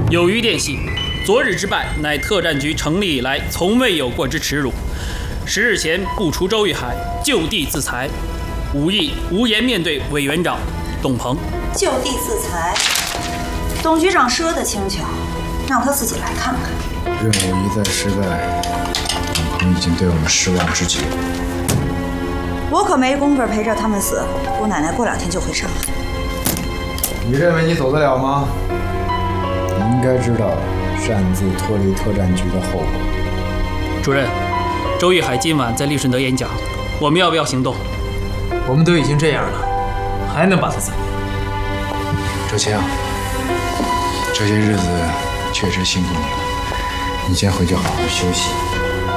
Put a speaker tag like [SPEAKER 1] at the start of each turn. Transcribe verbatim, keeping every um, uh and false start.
[SPEAKER 1] 有余电信，昨日之败，乃特战局成立以来从未有过之耻辱。十日前不除周玉海，就地自裁。武义无颜面对委员长董鹏。
[SPEAKER 2] 就地自裁，董局长说的轻巧，让他自己来看看。
[SPEAKER 3] 任务一再失败，董鹏已经对我们失望至极了。
[SPEAKER 2] 我可没工夫陪着他们死，姑奶奶过两天就回上海。
[SPEAKER 3] 你认为你走得了吗？你应该知道擅自脱离特战局的后果。
[SPEAKER 1] 主任，周玉海今晚在利顺德演讲，我们要不要行动？
[SPEAKER 4] 我们都已经这样了，还能把他怎么样？
[SPEAKER 3] 周青，这些日子确实辛苦你了，你先回去好好休息。